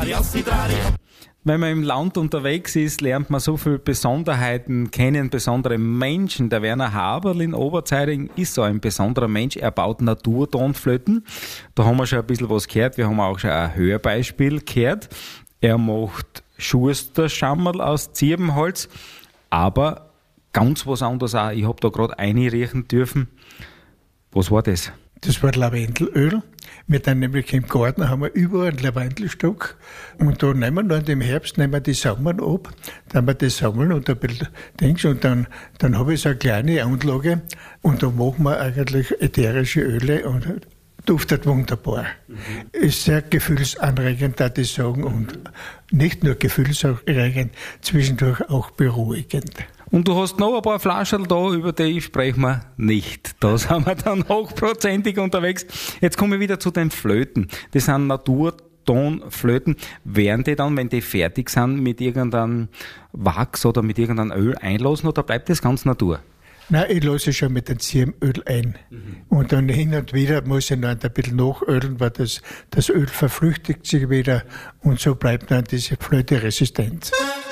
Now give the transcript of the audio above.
Wenn man im Land unterwegs ist, lernt man so viele Besonderheiten kennen, besondere Menschen. Der Werner Haberl in Oberzeiding ist so ein besonderer Mensch. Er baut Naturtonflöten. Da haben wir schon ein bisschen was gehört. Wir haben auch schon ein Hörbeispiel gehört. Er macht Schusterschammerl aus Zirbenholz. Aber ganz was anderes auch. Ich habe da gerade einriechen dürfen. Was war das? Das war Lavendelöl. Wir dann nämlich im Garten haben wir überall einen Lavendelstock. Und da nehmen wir dann im Herbst die Samen ab. Dann wir das sammeln und ein bisschen Dings. Und dann habe ich so eine kleine Anlage. Und da machen wir eigentlich ätherische Öle und duftet wunderbar. Ist sehr gefühlsanregend, darf ich sagen. Und nicht nur gefühlsanregend, zwischendurch auch beruhigend. Und du hast noch ein paar Flaschen da, über die sprechen wir nicht. Da sind wir dann hochprozentig unterwegs. Jetzt komme ich wieder zu den Flöten. Das sind Naturtonflöten. Werden die dann, wenn die fertig sind, mit irgendeinem Wachs oder mit irgendeinem Öl einlassen oder bleibt das ganz Natur? Nein, ich lasse schon mit dem Zirbenöl ein. Und dann hin und wieder muss ich noch ein bisschen nachölen, weil das Öl verflüchtigt sich wieder und so bleibt dann diese Flöte resistent.